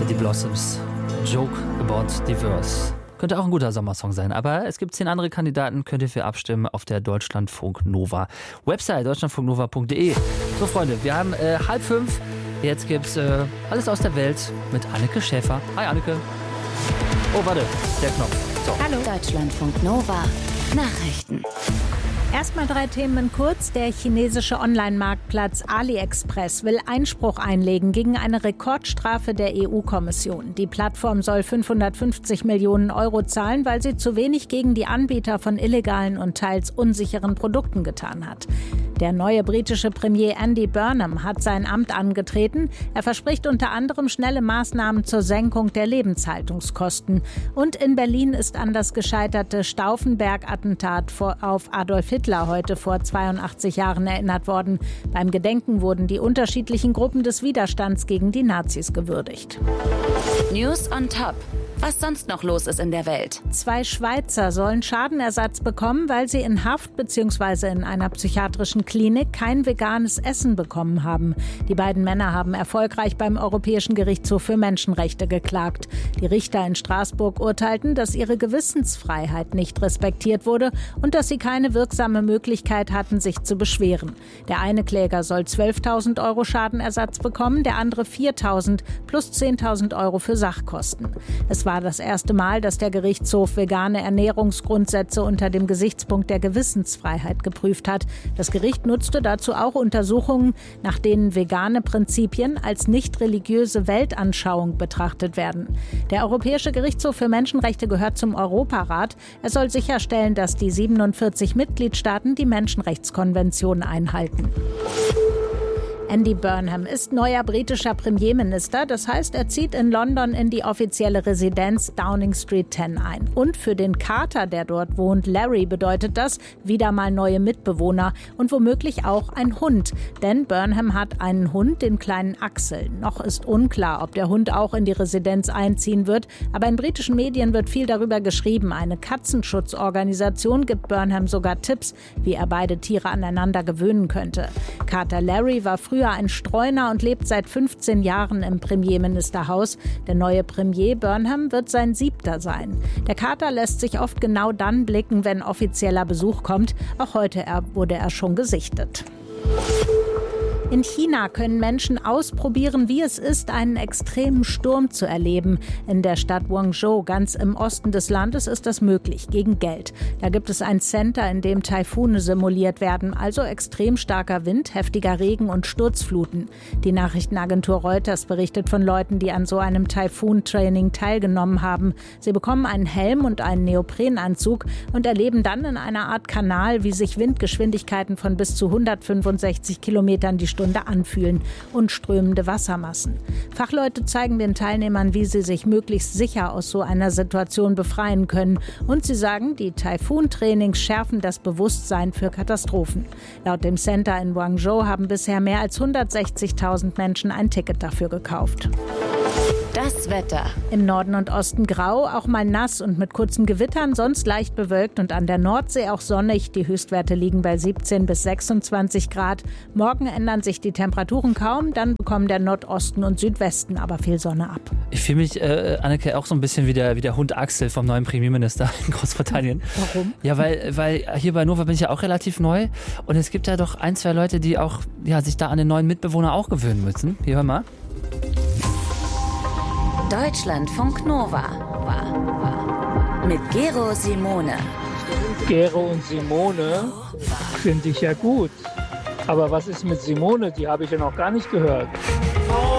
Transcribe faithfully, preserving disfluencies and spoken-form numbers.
City Blossoms, Joke About Diverse. Könnte auch ein guter Sommersong sein, aber es gibt zehn andere Kandidaten, könnt ihr für abstimmen auf der Deutschlandfunk Nova Website, deutschlandfunknova punkt de. So Freunde, wir haben äh, halb fünf, jetzt gibt's äh, alles aus der Welt mit Anneke Schäfer. Hi Anneke. Oh warte, der Knopf. So. Hallo. Deutschlandfunk Nova Nachrichten. Erstmal drei Themen kurz. Der chinesische Online-Marktplatz AliExpress will Einspruch einlegen gegen eine Rekordstrafe der E U-Kommission. Die Plattform soll fünfhundertfünfzig Millionen Euro zahlen, weil sie zu wenig gegen die Anbieter von illegalen und teils unsicheren Produkten getan hat. Der neue britische Premier Andy Burnham hat sein Amt angetreten. Er verspricht unter anderem schnelle Maßnahmen zur Senkung der Lebenshaltungskosten. Und in Berlin ist an das gescheiterte Stauffenberg-Attentat auf Adolf Hitler heute vor zweiundachtzig Jahren erinnert worden. Beim Gedenken wurden die unterschiedlichen Gruppen des Widerstands gegen die Nazis gewürdigt. News on Top. Was sonst noch los ist in der Welt. Zwei Schweizer sollen Schadenersatz bekommen, weil sie in Haft bzw. in einer psychiatrischen Klinik kein veganes Essen bekommen haben. Die beiden Männer haben erfolgreich beim Europäischen Gerichtshof für Menschenrechte geklagt. Die Richter in Straßburg urteilten, dass ihre Gewissensfreiheit nicht respektiert wurde und dass sie keine wirksame Möglichkeit hatten, sich zu beschweren. Der eine Kläger soll zwölftausend Euro Schadenersatz bekommen, der andere viertausend plus zehntausend Euro für Sachkosten. Es war das erste Mal, dass der Gerichtshof vegane Ernährungsgrundsätze unter dem Gesichtspunkt der Gewissensfreiheit geprüft hat. Das Gericht nutzte dazu auch Untersuchungen, nach denen vegane Prinzipien als nicht religiöse Weltanschauung betrachtet werden. Der Europäische Gerichtshof für Menschenrechte gehört zum Europarat. Er soll sicherstellen, dass die siebenundvierzig Mitgliedstaaten die Menschenrechtskonvention einhalten. Andy Burnham ist neuer britischer Premierminister. Das heißt, er zieht in London in die offizielle Residenz Downing Street zehn ein. Und für den Kater, der dort wohnt, Larry, bedeutet das wieder mal neue Mitbewohner und womöglich auch ein Hund. Denn Burnham hat einen Hund, den kleinen Axel. Noch ist unklar, ob der Hund auch in die Residenz einziehen wird. Aber in britischen Medien wird viel darüber geschrieben. Eine Katzenschutzorganisation gibt Burnham sogar Tipps, wie er beide Tiere aneinander gewöhnen könnte. Kater Larry war früher ein Streuner und lebt seit fünfzehn Jahren im Premierministerhaus. Der neue Premier Burnham wird sein siebter sein. Der Kater lässt sich oft genau dann blicken, wenn offizieller Besuch kommt. Auch heute wurde er schon gesichtet. In China können Menschen ausprobieren, wie es ist, einen extremen Sturm zu erleben. In der Stadt Guangzhou, ganz im Osten des Landes, ist das möglich, gegen Geld. Da gibt es ein Center, in dem Taifune simuliert werden, also extrem starker Wind, heftiger Regen und Sturzfluten. Die Nachrichtenagentur Reuters berichtet von Leuten, die an so einem Taifun-Training teilgenommen haben. Sie bekommen einen Helm und einen Neoprenanzug und erleben dann in einer Art Kanal, wie sich Windgeschwindigkeiten von bis zu hundertfünfundsechzig Kilometern die Stunde anfühlen und strömende Wassermassen. Fachleute zeigen den Teilnehmern, wie sie sich möglichst sicher aus so einer Situation befreien können. Und sie sagen, die Taifun-Trainings schärfen das Bewusstsein für Katastrophen. Laut dem Center in Guangzhou haben bisher mehr als hundertsechzigtausend Menschen ein Ticket dafür gekauft. Das Wetter. Im Norden und Osten grau, auch mal nass und mit kurzen Gewittern, sonst leicht bewölkt und an der Nordsee auch sonnig. Die Höchstwerte liegen bei siebzehn bis sechsundzwanzig Grad. Morgen ändern sich die Temperaturen kaum, dann bekommen der Nordosten und Südwesten aber viel Sonne ab. Ich fühle mich, äh, Anneke, auch so ein bisschen wie der, wie der Hund Axel vom neuen Premierminister in Großbritannien. Warum? Ja, weil, weil hier bei Nova bin ich ja auch relativ neu und es gibt ja doch ein, zwei Leute, die auch ja, sich da an den neuen Mitbewohner auch gewöhnen müssen. Hier, hör mal. Deutschlandfunk Nova mit Gero Simone. Gero und Simone finde ich ja gut. Aber was ist mit Simone? Die habe ich ja noch gar nicht gehört.